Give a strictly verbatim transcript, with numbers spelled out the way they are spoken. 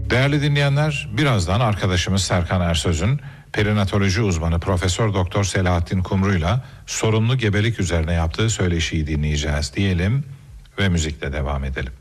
Değerli dinleyenler, birazdan arkadaşımız Serkan Ersöz'ün perinatoloji uzmanı Profesör Doktor Selahattin Kumru'yla sorunlu gebelik üzerine yaptığı söyleşiyi dinleyeceğiz diyelim ve müzikle devam edelim.